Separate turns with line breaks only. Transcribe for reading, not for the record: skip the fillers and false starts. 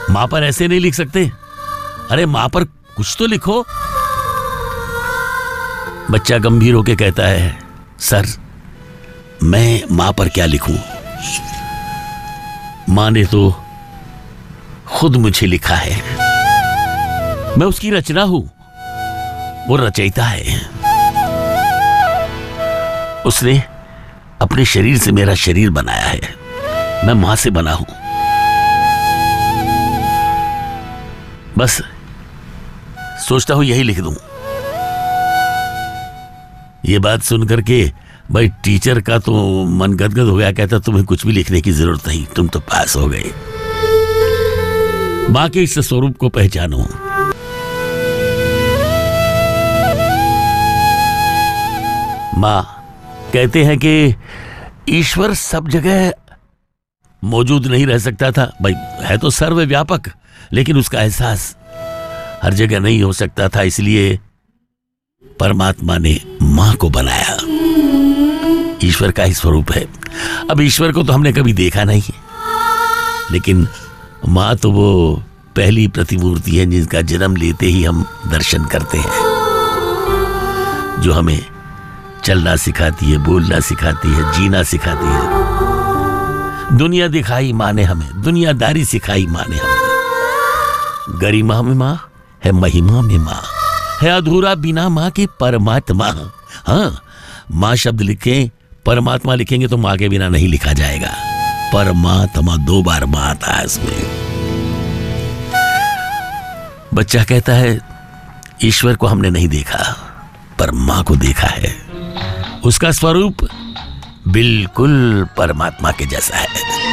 माँ पर ऐसे नहीं लिख सकते? अरे माँ पर कुछ तो लिखो। बच्चा गंभीर होकर कहता है, सर मैं माँ पर क्या लिखूं? माँ ने तो खुद मुझे लिखा है। मैं उसकी रचना हूं, वो रचयिता है। उसने अपने शरीर से मेरा शरीर बनाया है। मैं मां से बना हूं। बस सोचता हूं यही लिख दूं। ये बात सुनकर के भाई टीचर का तो मन गदगद हो गया। कहता तुम्हें कुछ भी लिखने की जरूरत नहीं, तुम तो पास हो गए। मां के इस स्वरूप को पहचानो। मां कहते हैं कि ईश्वर सब जगह मौजूद नहीं रह सकता था। भाई है तो सर्वव्यापक, लेकिन उसका एहसास हर जगह नहीं हो सकता था। इसलिए परमात्मा ने मां को बनाया। ईश्वर का ही स्वरूप है। अब ईश्वर को तो हमने कभी देखा नहीं, लेकिन मां तो वो पहली प्रतिमूर्ति है जिसका जन्म लेते ही हम दर्शन करते हैं, जो हमें चलना सिखाती है, बोलना सिखाती है, जीना सिखाती है। दुनिया दिखाई मां ने हमें, दुनियादारी सिखाई मां ने हमें। गरिमा में मां है, महिमा में मां है, अधूरा बिना मां के परमात्मा। हाँ, मां शब्द लिखें, परमात्मा लिखेंगे तो मां के बिना नहीं लिखा जाएगा। परमात्मा 2 बार मां आता है इसमें। बच्चा कहता है ईश्वर को हमने नहीं देखा, पर मां को देखा है। उसका स्वरूप बिल्कुल परमात्मा के जैसा है।